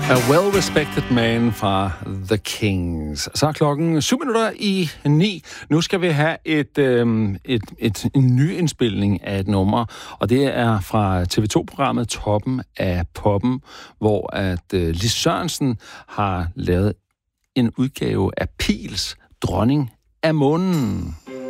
A well-respected man fra The Kings. Så er klokken 7:07. Nu skal vi have en ny indspilning af et nummer, og det er fra TV2-programmet Toppen af Poppen, hvor at Lis Sørensen har lavet en udgave af Piels Dronning af Månen.